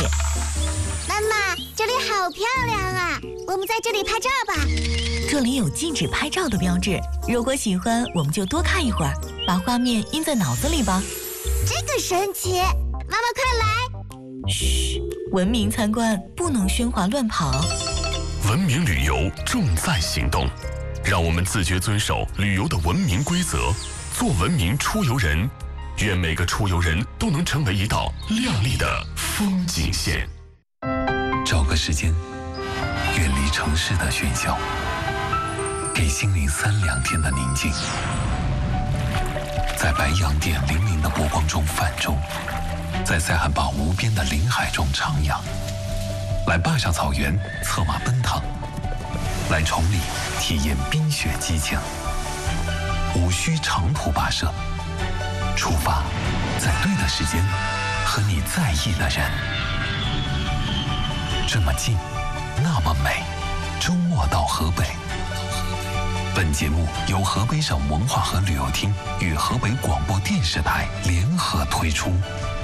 妈妈，这里好漂亮啊！我们在这里拍照吧。 这里有禁止拍照的标志，如果喜欢，我们就多看一会儿，把画面印在脑子里吧。 这个神奇！妈妈，快来！ 嘘，文明参观，不能喧哗乱跑。 文明旅游重在行动，让我们自觉遵守旅游的文明规则，做文明出游人。愿每个出游人都能成为一道亮丽的风景线。 找个时间，远离城市的喧嚣，给心灵3两天的宁静。在白洋淀粼粼的波光中泛舟，在塞罕坝无边的林海中徜徉，来坝上草原策马奔腾，来崇礼体验冰雪激情。无需长途跋涉，出发，在对的时间，和你在意的人。这么近，那么美，周末到河北。本节目由河北省文化和旅游厅与河北广播电视台联合推出。